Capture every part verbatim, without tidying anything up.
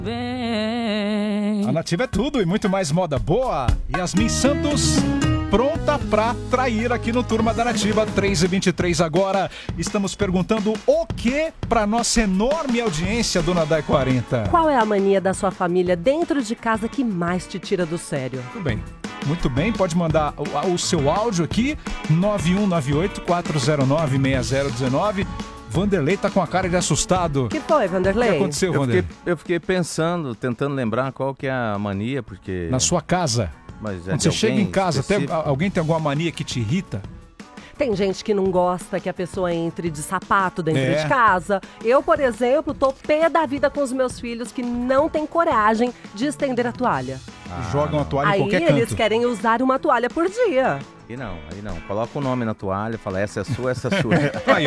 Vem. A Nativa é tudo e muito mais moda boa. Yasmin Santos, pronta pra trair aqui no Turma da Nativa, três e vinte e três agora. Estamos perguntando o que pra nossa enorme audiência, Dona Dai quarenta. Qual é a mania da sua família dentro de casa que mais te tira do sério? Muito bem. Muito bem, pode mandar o, o seu áudio aqui, nove um nove oito, quatro zero nove, seis zero um nove. Vanderlei tá com a cara de assustado. O que foi, Vanderlei? O que aconteceu, Eu Vanderlei? fiquei, eu fiquei pensando, tentando lembrar qual que é a mania, porque... Na sua casa? Mas é Quando de você chega alguém em casa, tem, específico? alguém tem alguma mania que te irrita? Tem gente que não gosta que a pessoa entre de sapato dentro É. de casa. Eu, por exemplo, tô pé da vida com os meus filhos que não têm coragem de estender a toalha. Jogam a toalha em Aí qualquer eles canto. querem usar uma toalha por dia. Aí não, aí não. Coloca o nome na toalha, fala essa é sua, essa é sua. Aí,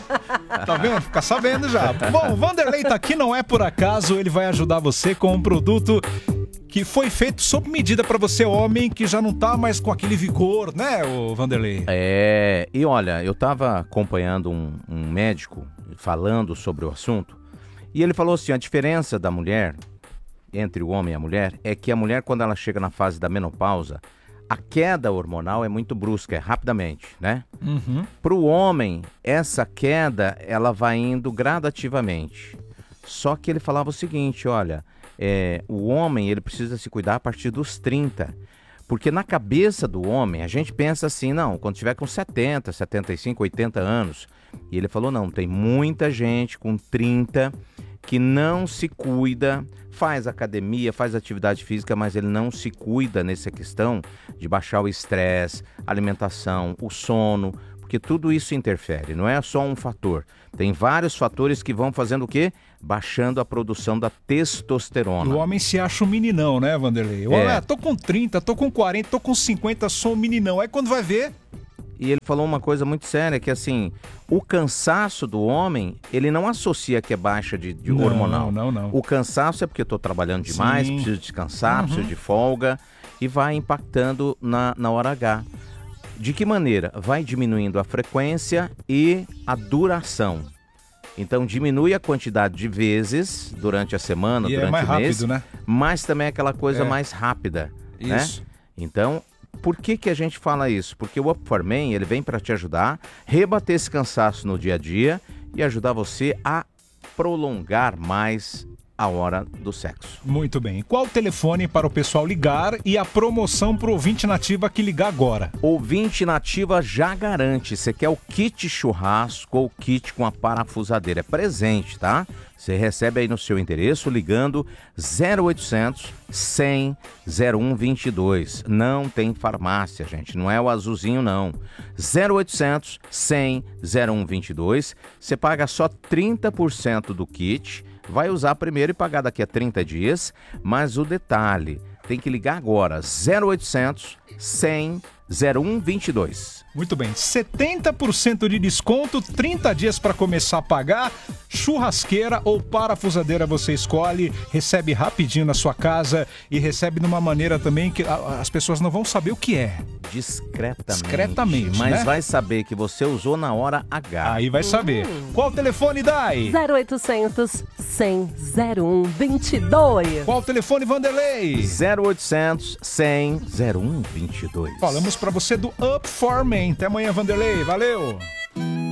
ó. Tá vendo? Fica sabendo já. Bom, o Vanderlei tá aqui, não é por acaso. Ele vai ajudar você com um produto que foi feito sob medida pra você, homem, que já não tá mais com aquele vigor, né, ô Vanderlei? É, e olha, eu tava acompanhando um, um médico falando sobre o assunto, e ele falou assim, a diferença da mulher, entre o homem e a mulher, é que a mulher, quando ela chega na fase da menopausa, a queda hormonal é muito brusca, é rapidamente, né? Uhum. Para o homem, essa queda, ela vai indo gradativamente. Só que ele falava o seguinte, olha, é, o homem ele precisa se cuidar a partir dos trinta. Porque na cabeça do homem, a gente pensa assim, não, quando tiver com setenta, setenta e cinco, oitenta anos. E ele falou, não, tem muita gente com trinta que não se cuida, faz academia, faz atividade física, mas ele não se cuida nessa questão de baixar o estresse, alimentação, o sono, porque tudo isso interfere, não é só um fator. Tem vários fatores que vão fazendo o quê? Baixando a produção da testosterona. O homem se acha um meninão, né, Vanderlei? É. Olha, tô com trinta, tô com quarenta, tô com cinquenta, sou um meninão. Aí quando vai ver... E ele falou uma coisa muito séria, que assim, o cansaço do homem, ele não associa que é baixa de, de Não, hormonal. não, não. O cansaço é porque eu tô trabalhando demais, Sim. preciso descansar, Uhum. preciso de folga, e vai impactando na, na hora H. De que maneira? Vai diminuindo a frequência e a duração. Então diminui a quantidade de vezes durante a semana, E é durante mais o mês, rápido, né? mas também é aquela coisa É. mais rápida. Isso. Né? Então, por que que a gente fala isso? Porque o Up for Men, ele vem para te ajudar, rebater esse cansaço no dia a dia e ajudar você a prolongar mais a hora do sexo. Muito bem. Qual o telefone para o pessoal ligar e a promoção pro ouvinte nativa que ligar agora? Ouvinte nativa já garante. Você quer o kit churrasco ou o kit com a parafusadeira? É presente, tá? Você recebe aí no seu endereço ligando zero oitocentos, cem, zero um vinte e dois. Não tem farmácia, gente. Não é o azulzinho, não. zero oitocentos, cem, zero um vinte e dois. Você paga só trinta por cento do kit. Vai usar primeiro e pagar daqui a trinta dias. Mas o detalhe, tem que ligar agora. zero oitocentos, cem, zero um vinte e dois. Muito bem, setenta por cento de desconto, trinta dias para começar a pagar. Churrasqueira ou parafusadeira você escolhe, recebe rapidinho na sua casa e recebe de uma maneira também que a- as pessoas não vão saber o que é. Discretamente. Discretamente, Mas né? vai saber que você usou na hora H. Aí vai saber. Qual o telefone, Dai? zero oitocentos, cem, zero um vinte e dois. Qual o telefone, Vanderlei? zero oitocentos, cem, zero um vinte e dois. Falamos para você do Up for Men. Até amanhã, Vanderlei. Valeu!